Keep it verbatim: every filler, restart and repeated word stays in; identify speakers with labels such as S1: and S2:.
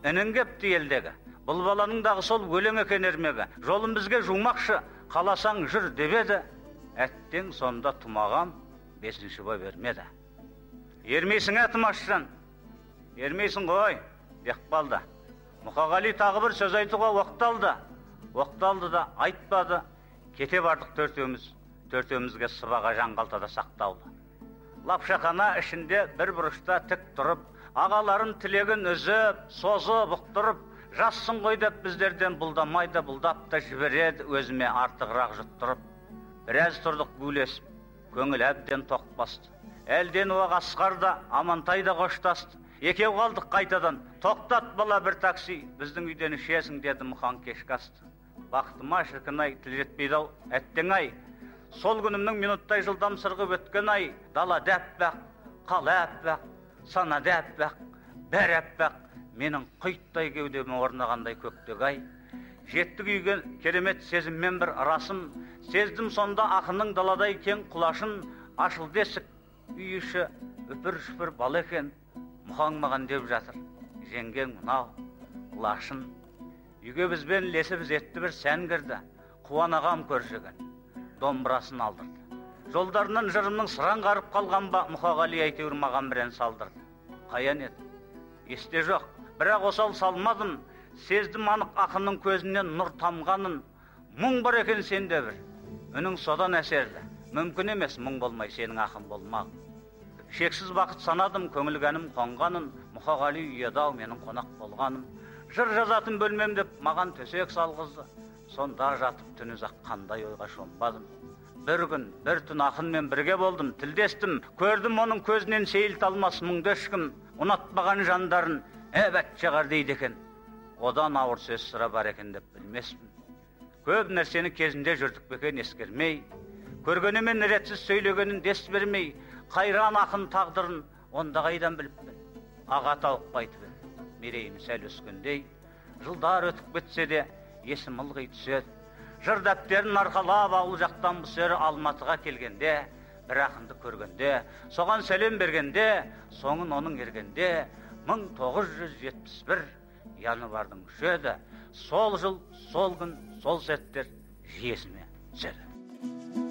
S1: Інің кепті елдегі. Бұл баланың дағы сол өлең екен ермегі. Жолын бізге жумақшы, қаласаң жүр дебеді. Әттең сонда тұмағам бесінші бой бермеді. Ермейсің әтімашжан. Ермейсің ғой, Бекбалда. Мұқағали тағы бір сөз айтуға оқталды. Оқталды да айтпады. Кете бардық төртеуміз. Төртеумізге сыбаға жаңғалтада сақтаулы. Лапшақана ішінде бір бұрышта тік тұрып, ағаларын тілеген үзіп, созып, ұқтырып, жассын ғой деп біздерден бұлдамайды, бұлдап та жібереді өзіме артығырақ жұттырып. Біраз тұрдық гүлесіп, көңіл әбден тоқ басты. Әлден оқ Асқарда, Амантайда қоштасты. Екеу қалдық қайтадан, тоқтат бала бір такси, біздің үйден ішесің деді Мұқан кешкасты. Бақытыма шіркін-ай, тіл жетпейді-ау, әттең-ай. Сол күнімнің минуттай жылдам сырғып өткен ай, дала дәппәқ, қал әппәқ, сана дәппәқ, бәр әппәқ, менің құйттай кеудеме орнағандай көктегі ай. Жеттік үйге керемет сезіммен бір расым, сездім сонда ақының даладай кен құлашын, ашыл десік үй іші үпір-шүпір бал екен, Мұқаң маған деп жатыр, жеңген мынау, құлашын. Үйге бізбен лесіп зетті бір сән кірді, қуанағам көршіген. Домбырасын алдырды. Жолдарынан жырымның сыран қарып қалған ба, Мұқағали әйтеуір маған бірен салдырды. Қаян еді? Есте жоқ, бірақ осал салмадым. Сездім анық ақынның көзінен нұр тамғанын. Мұң бар екен сенде бір. Үнің содан әсерлі. Мүмкін емес мұң болмай сенің ақын болмақ. Шексіз бақыт санадым, көңілгәнім қонғанын. Мұқағали үйедау менің қонақ болғаным. Жыр жазатын бөлмем деп маған төсек салғызды. Сонда жатып түніз ақ қандай ойға шомбадым. Бір күн, бір түн ақынмен бірге болдым, тілдестім. Көрдім оның көзінен сейілт алмас мұңды ешкім. Ұнатпаған жандарын әбәт жағар дейді екен. Одан ауыр сөз sıra бар екен деп білмеспін. Көп нәрсені кезінде жүрдік бекен ескермей. Көргенімен ретсіз сөйлегенін дес бермей. Қайран ақын тағдырын онда қайдан біліппін. Аға тауықпайды бен, мерейім сәл өскендей. Жылдар өтіп кетсе де есім ылғи түседі. Жыр дәптерін арқалап ауыл жақтан бұсері Алматыға келгенде, бір ақынды көргенде, соған сәлем бергенде, соңын оның ергенде, мың тоғыз жүз жетпіс бір январдың үшеді. Сол жыл, сол күн, сол сәттер жиесіме түседі.